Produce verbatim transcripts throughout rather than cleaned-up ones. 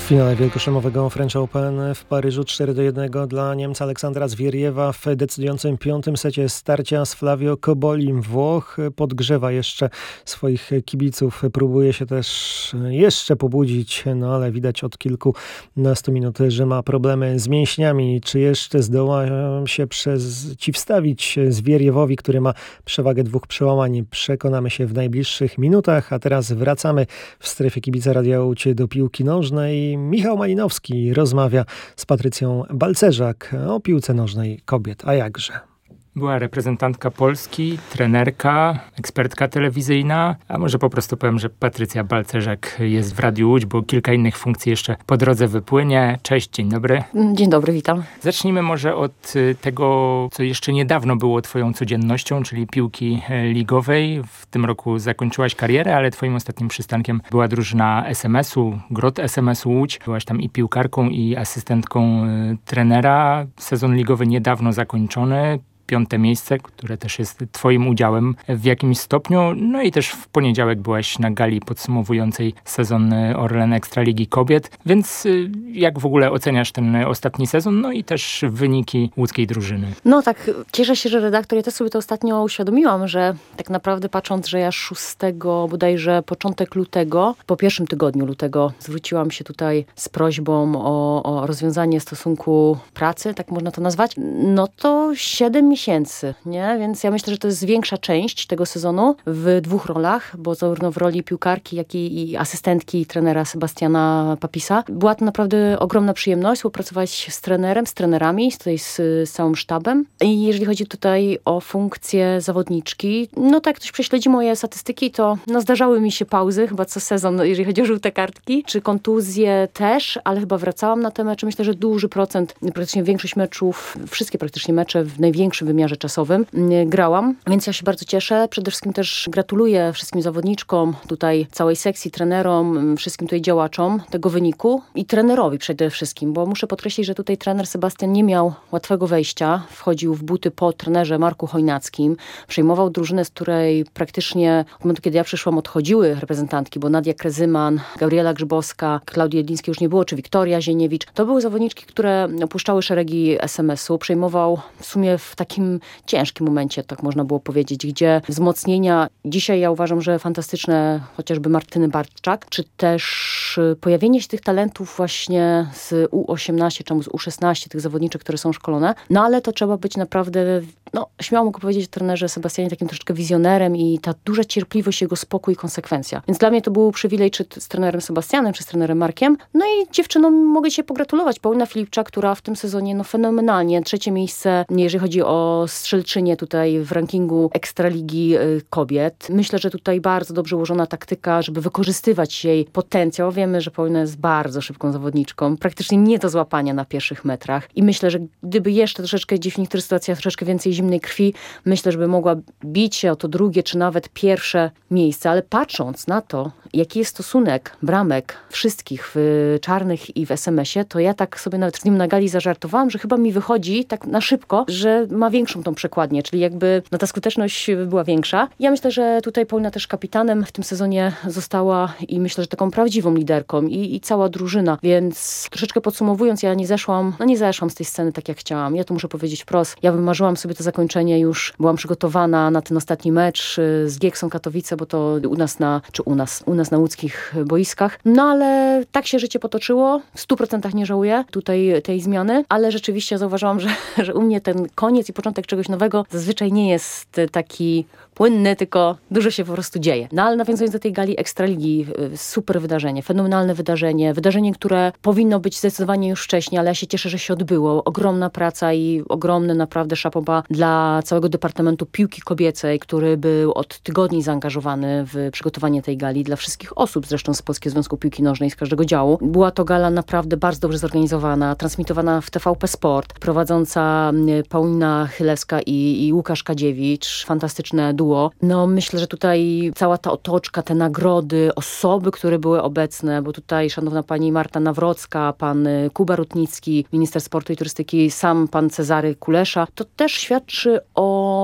W finale wielkoszlemowego French Open w Paryżu cztery do jednego dla Niemca Aleksandra Zwieriewa w decydującym piątym secie starcia z Flavio Cobolim. Włoch podgrzewa jeszcze swoich kibiców, próbuje się też jeszcze pobudzić, no ale widać od kilkunastu minut, że ma problemy z mięśniami. Czy jeszcze zdoła się przeciwstawić Zwieriewowi, który ma przewagę dwóch przełamań? Przekonamy się w najbliższych minutach, a teraz wracamy w strefie kibica Radia Łódź do piłki nożnej. Michał Malinowski rozmawia z Patrycją Balcerzak o piłce nożnej kobiet. A jakże? Była reprezentantka Polski, trenerka, ekspertka telewizyjna, a może po prostu powiem, że Patrycja Balcerzak jest w Radiu Łódź, bo kilka innych funkcji jeszcze po drodze wypłynie. Cześć, dzień dobry. Dzień dobry, witam. Zacznijmy może od tego, co jeszcze niedawno było twoją codziennością, czyli piłki ligowej. W tym roku zakończyłaś karierę, ale twoim ostatnim przystankiem była drużyna es em esu, Grot es em esu Łódź. Byłaś tam i piłkarką, i asystentką trenera. Sezon ligowy niedawno zakończony. Piąte miejsce, które też jest twoim udziałem w jakimś stopniu. No i też w poniedziałek byłaś na gali podsumowującej sezon Orlen Ekstraligi Kobiet. Więc jak w ogóle oceniasz ten ostatni sezon? No i też wyniki łódzkiej drużyny. No tak, cieszę się, że redaktor, ja też sobie to ostatnio uświadomiłam, że tak naprawdę patrząc, że ja szóstego, bodajże początek lutego, po pierwszym tygodniu lutego zwróciłam się tutaj z prośbą o, o rozwiązanie stosunku pracy, tak można to nazwać, no to siedem miesięcy, nie? Więc ja myślę, że to jest większa część tego sezonu w dwóch rolach, bo zarówno w roli piłkarki, jak i, i asystentki trenera Sebastiana Papisa. Była to naprawdę ogromna przyjemność współpracować z trenerem, z trenerami, tutaj z, z całym sztabem. I jeżeli chodzi tutaj o funkcję zawodniczki, no tak, ktoś prześledzi moje statystyki, to no zdarzały mi się pauzy, chyba co sezon, jeżeli chodzi o żółte kartki, czy kontuzje też, ale chyba wracałam na te mecze. Myślę, że duży procent, praktycznie większość meczów, wszystkie praktycznie mecze w największym wymiarze czasowym grałam, więc ja się bardzo cieszę. Przede wszystkim też gratuluję wszystkim zawodniczkom, tutaj całej sekcji, trenerom, wszystkim tutaj działaczom tego wyniku i trenerowi przede wszystkim, bo muszę podkreślić, że tutaj trener Sebastian nie miał łatwego wejścia. Wchodził w buty po trenerze Marku Chojnackim, przejmował drużynę, z której praktycznie od momentu, kiedy ja przyszłam, odchodziły reprezentantki, bo Nadia Krezyman, Gabriela Grzybowska, Klaudii Jedlińskiej już nie było, czy Wiktoria Zieniewicz. To były zawodniczki, które opuszczały szeregi es em esu. Przejmował w sumie w takim ciężkim momencie, tak można było powiedzieć, gdzie wzmocnienia, dzisiaj ja uważam, że fantastyczne, chociażby Martyny Bartczak, czy też pojawienie się tych talentów właśnie z U osiemnaście, czy z U szesnaście, tych zawodniczek, które są szkolone, no ale to trzeba być naprawdę, no śmiało mogę powiedzieć o trenerze Sebastianie, takim troszeczkę wizjonerem i ta duża cierpliwość, jego spokój i konsekwencja. Więc dla mnie to był przywilej, czy z trenerem Sebastianem, czy z trenerem Markiem. No i dziewczynom mogę się pogratulować. Paulina Filipczak, która w tym sezonie no fenomenalnie, trzecie miejsce, jeżeli chodzi o strzelczynię tutaj w rankingu Ekstraligi Kobiet. Myślę, że tutaj bardzo dobrze ułożona taktyka, żeby wykorzystywać jej potencjał. Wiemy, że Paulina jest bardzo szybką zawodniczką, praktycznie nie do złapania na pierwszych metrach. I myślę, że gdyby jeszcze troszeczkę gdzieś w niektórych sytuacjach troszeczkę więcej zimnej krwi, myślę, żeby mogła bić się o to drugie, czy nawet pierwsze miejsce. Ale patrząc na to, jaki jest stosunek bramek wszystkich w czarnych i w es em esie, to ja tak sobie nawet z nim na gali zażartowałam, że chyba mi wychodzi tak na szybko, że ma większą tą przekładnię, czyli jakby no, ta skuteczność była większa. Ja myślę, że tutaj Paulina też kapitanem w tym sezonie została i myślę, że taką prawdziwą liderką i, i cała drużyna, więc troszeczkę podsumowując, ja nie zeszłam, no nie zeszłam z tej sceny tak jak chciałam. Ja tu muszę powiedzieć wprost, ja wymarzyłam sobie to zakończenie, już byłam przygotowana na ten ostatni mecz z Gieksą Katowice, bo to u nas na, czy u nas, u nas na łódzkich boiskach. No ale tak się życie potoczyło, w stu procentach nie żałuję tutaj tej zmiany, ale rzeczywiście zauważyłam, że, że u mnie ten koniec i początek czegoś nowego zazwyczaj nie jest taki płynny, tylko dużo się po prostu dzieje. No ale nawiązując do tej gali Ekstraligi, super wydarzenie, fenomenalne wydarzenie, wydarzenie, które powinno być zdecydowanie już wcześniej, ale ja się cieszę, że się odbyło. Ogromna praca i ogromny naprawdę szapoba dla całego Departamentu Piłki Kobiecej, który był od tygodni zaangażowany w przygotowanie tej gali, dla wszystkich osób zresztą z Polskiego Związku Piłki Nożnej, z każdego działu. Była to gala naprawdę bardzo dobrze zorganizowana, transmitowana w T V P Sport, prowadząca Paulina Chylewska i, i Łukasz Kadziewicz, fantastyczne duo. No myślę, że tutaj cała ta otoczka, te nagrody, osoby, które były obecne, bo tutaj szanowna pani Marta Nawrocka, pan Kuba Rutnicki, minister sportu i turystyki, sam pan Cezary Kulesza, to też świadczy o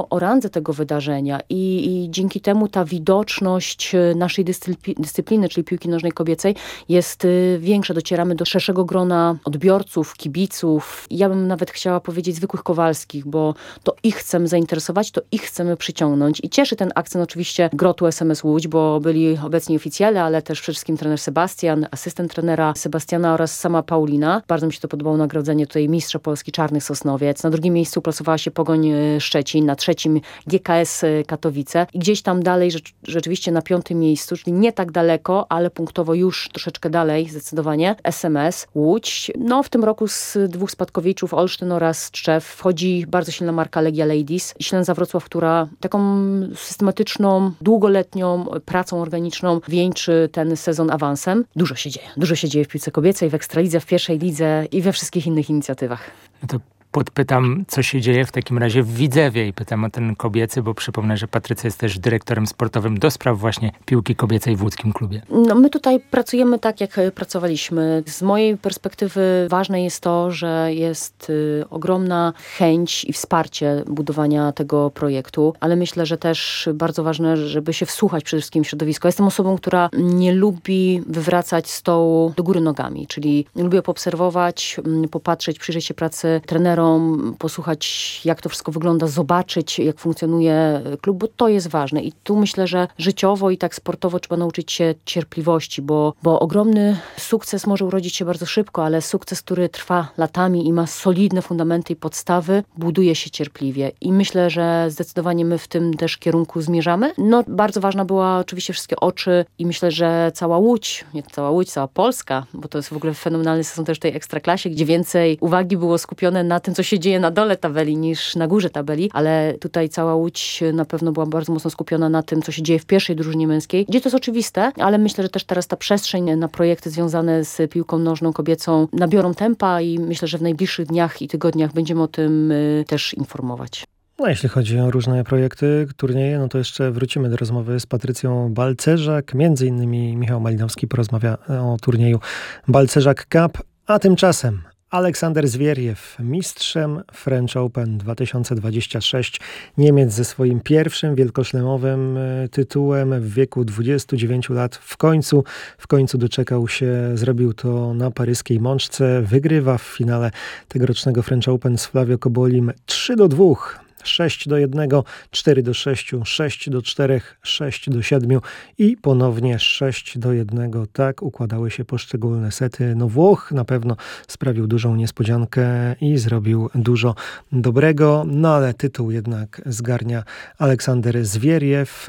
o, o randze tego wydarzenia i, i dzięki temu ta widoczność naszej dyscypli- dyscypliny, czyli piłki nożnej kobiecej jest większa. Docieramy do szerszego grona odbiorców, kibiców. Ja bym nawet chciała powiedzieć zwykłych Kowalskich, bo to ich chcemy zainteresować, to ich chcemy przyciągnąć. I cieszy ten akcent oczywiście Grotu S M S Łódź, bo byli obecni oficjele, ale też przede wszystkim trener Sebastian, asystent trenera Sebastiana oraz sama Paulina. Bardzo mi się to podobało nagrodzenie tutaj mistrza Polski Czarnych Sosnowiec. Na drugim miejscu plasowała się Pogoń Szczecin, na trzecim G K S Katowice i gdzieś tam dalej rzecz, rzeczywiście na piątym miejscu, czyli nie tak daleko, ale punktowo już troszeczkę dalej zdecydowanie S M S Łódź. No w tym roku z dwóch spadkowiczów Olsztyn oraz Tczew wchodzi bardzo silna marka Legia Ladies i Ślęza Wrocław, która taką systematyczną, długoletnią pracą organiczną wieńczy ten sezon awansem. Dużo się dzieje. Dużo się dzieje w piłce kobiecej, w Ekstralidze, w pierwszej lidze i we wszystkich innych inicjatywach. No to podpytam, co się dzieje w takim razie w Widzewie i pytam o ten kobiecy, bo przypomnę, że Patrycja jest też dyrektorem sportowym do spraw właśnie piłki kobiecej w łódzkim klubie. No, my tutaj pracujemy tak, jak pracowaliśmy. Z mojej perspektywy ważne jest to, że jest y, ogromna chęć i wsparcie budowania tego projektu, ale myślę, że też bardzo ważne, żeby się wsłuchać przede wszystkim w środowisko. Jestem osobą, która nie lubi wywracać stołu do góry nogami, czyli lubię poobserwować, popatrzeć, przyjrzeć się pracy trenerom, posłuchać, jak to wszystko wygląda, zobaczyć, jak funkcjonuje klub, bo to jest ważne. I tu myślę, że życiowo i tak sportowo trzeba nauczyć się cierpliwości, bo, bo ogromny sukces może urodzić się bardzo szybko, ale sukces, który trwa latami i ma solidne fundamenty i podstawy, buduje się cierpliwie. I myślę, że zdecydowanie my w tym też kierunku zmierzamy. No, bardzo ważna była oczywiście wszystkie oczy i myślę, że cała Łódź, nie cała Łódź, cała Polska, bo to jest w ogóle fenomenalny sezon też w tej Ekstraklasie, gdzie więcej uwagi było skupione na tym, co się dzieje na dole tabeli niż na górze tabeli, ale tutaj cała Łódź na pewno była bardzo mocno skupiona na tym, co się dzieje w pierwszej drużynie męskiej, gdzie to jest oczywiste, ale myślę, że też teraz ta przestrzeń na projekty związane z piłką nożną kobiecą nabiorą tempa i myślę, że w najbliższych dniach i tygodniach będziemy o tym y, też informować. No, jeśli chodzi o różne projekty, turnieje, no to jeszcze wrócimy do rozmowy z Patrycją Balcerzak. Między innymi Michał Malinowski porozmawia o turnieju Balcerzak Cup, a tymczasem Aleksander Zwierjew, mistrzem French Open dwa tysiące dwudziesty szósty. Niemiec ze swoim pierwszym wielkoszlemowym tytułem w wieku dwudziestu dziewięciu lat w końcu, w końcu doczekał się, zrobił to na paryskiej Mączce. Wygrywa w finale tegorocznego French Open z Flavio Cobolim trzy do dwóch. sześć do jednego, cztery do sześciu, sześć do czterech, sześć do siedmiu i ponownie sześć do jednego. Tak układały się poszczególne sety. No Włoch na pewno sprawił dużą niespodziankę i zrobił dużo dobrego, no ale tytuł jednak zgarnia Aleksander Zwierjew.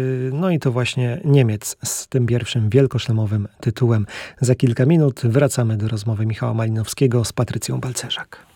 No i to właśnie Niemiec z tym pierwszym wielkoszlemowym tytułem. Za kilka minut wracamy do rozmowy Michała Malinowskiego z Patrycją Balcerzak.